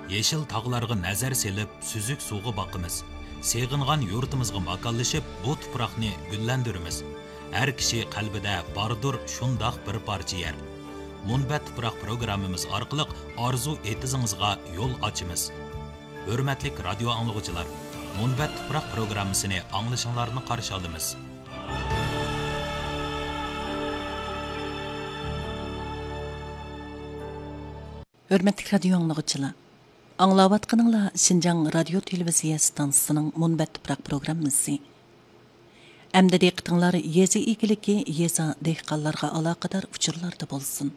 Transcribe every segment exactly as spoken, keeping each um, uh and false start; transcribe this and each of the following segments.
Yeşil tağlarga nazar selip, süzük suğu bakımız. Seğingan yurtimizga makallaşıp, bu tuproqni güllendirimiz. Her kişi qalbida bardur şundaq bir parça yer. Munbat tuproq programmamiz orqali arzu etizingizga yo'l ochimiz. Hurmatli radio anglag'uchilar, Munbat tuproq programmasini anglashinglarni qarshi olamiz. Hürmetli radio anglag'uchilar, anglayotganinglar Şinjan radio televiziya stansiyasining Munbat tuproq programmasi. Әмді дейқтіңлар езі игілігі еза дейққаларға алақадар ұчырларды болсын.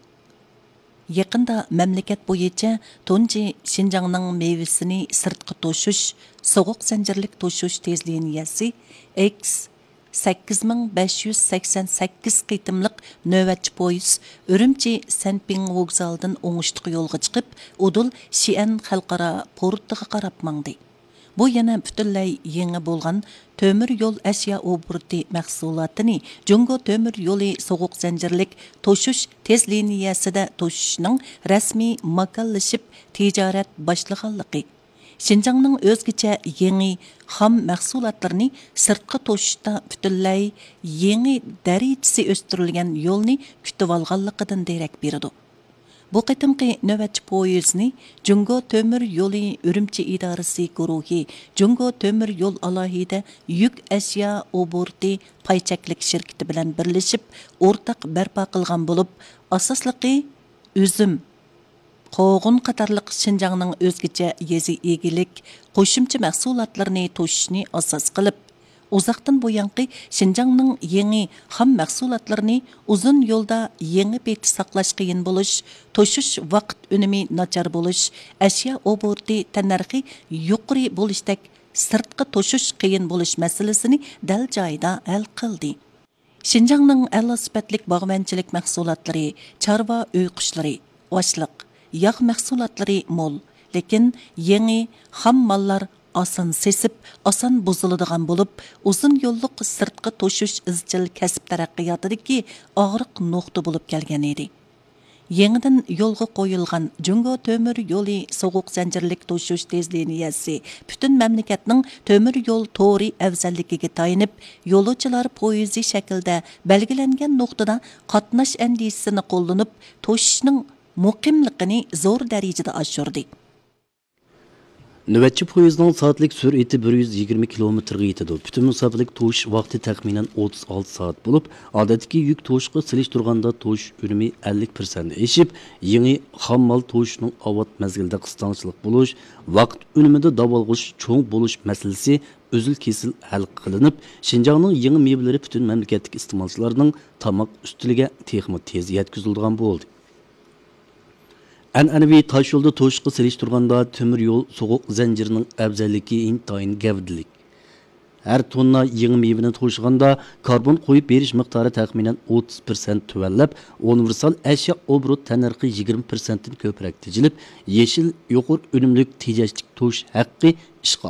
Якында мәмлекет бойынша тонжи Шинжаңның мейвесini сыртқы тошуш, соғық зәнжірлік тошуш тезлиниясы X sakkiz ming besh yuz sakson sakkiz qitimliq növbətçi poyuz Ürümçi Senping vokzaldan oңuштық yolga chiqib, Udul Şiən xalqara portiga qarab mаңды. Bu yana bütünlay yangi bo'lgan temir yo'l ashyo oburti mahsulotini Jungo temir yo'li soğuq zanjirlik toshush tez liniyasida toshishning rasmiy makallashib tijorat boshlaganligi. Şinjanning o'zgacha yangi xam mahsulotlarni sirtqi toshishda bütünlay yangi darajasi o'stirilgan yo'lni kutib olganligidan derak beradi. Bu qitimqi növbətçi poyezni Jungo Tömür Yolu Ürümçi İdarəsi guruhi Jungo Tömür Yol alohida yük əşya oburti payçaklik şirketi bilan birləşib ortaq bərpa qılğan bo'lib, asosliqi üzüm, qoğun qatarlıq Şinjanning o'zgacha yezi egilik, qo'shimcha mahsulotlarni to'shishni asos qilib, Uzaqdan buyanqi Şinjanning yangi xam mahsulotlarini uzun yo'lda yangi bet saqlash qiyin bo'lish, toshish vaqt unumi nachar bo'lish, ashyo oburti tanarxi yuqori bo'lishdek sirtqi toshish qiyin bo'lish masalasini dal joyida hal qildi. Şinjanning a'lo sifatlik bog'vanchilik mahsulotlari, chorva uy qushlari, oshliq, yog' mahsulotlari mo'l, lekin yangi xam mollar asan sesip, asan buzuladigan bo'lib, uzun yo'lliq sirtqi to'shish izchil kasb taraqqiyotidagi og'riq nuqta bo'lib kelgan edi. Yangidan yo'lga qo'yilgan Jungo Tömür yo'li so'g'uq zanjirlik to'shish tezliniyasi butun mamlakatning temir yo'l to'ri afzalligiga tayinib, yo'lovchilar poyezdi shaklda belgilangan nuqtada qatnash andisini qo'llanib, to'shishning muqimligini zo'r darajada oshirdi. Növbətçi poyezdning soatlik sürati bir yuz yigirma kilometrga yetadi. Bütün musafirlik to'sh vaqti taxminan o'ttiz olti soat bo'lib, odatdagi yuk to'shqi silishtirganda to'sh unumi ellik persent eshib, yangi xam mol to'shning avvat mezgilda qistonchilik bo'lish, vaqt unumida davolg'ish cho'ng bo'lish masalasi uzil-kesil hal qilinib, Şinjanning yangi mevlari butun mamlakatdagi iste'molchilarning tamoq ustiliga texmi tez yetkazilgan bo'ldi. An'anaviy tosh yo'lda to'shqi silishtirganda temir yo'l so'g'uq zanjirining afzalligi intayin gavdlik. Har tonna yangi mevani to'shganda karbon qo'yib berish miqdori taxminan o'ttiz persent tuvanlab, universal ashyo obrut tanarxi yigirma persent dan ko'proq tejilib, yeshil yuqur unumlik tejashlik to'sh haqqi ishga